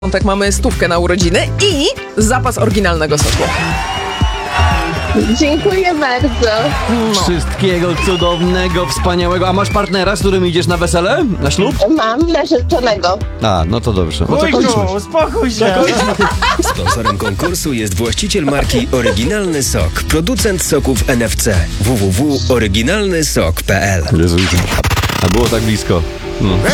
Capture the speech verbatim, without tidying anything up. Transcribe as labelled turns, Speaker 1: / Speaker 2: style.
Speaker 1: Tak, mamy stówkę na urodziny i zapas oryginalnego soku.
Speaker 2: Dziękuję bardzo.
Speaker 1: No.
Speaker 3: Wszystkiego cudownego, wspaniałego. A masz partnera, z którym idziesz na wesele? Na ślub?
Speaker 2: Mam narzeczonego.
Speaker 3: A, no to dobrze. No to
Speaker 4: Wujku,
Speaker 3: kończmy.
Speaker 4: uspokój się.
Speaker 5: Sponsorem konkursu jest właściciel marki Oryginalny Sok, producent soków N F C. w w w kropka oryginalny sok kropka p l.
Speaker 3: Jezu, a było tak blisko. No.